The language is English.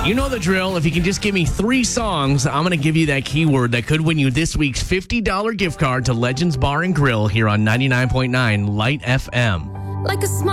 You know the drill. If you can just give me 3 songs, I'm going to give you that keyword that could win you this week's $50 gift card to Legends Bar and Grill here on 99.9 Light FM. Like a smile.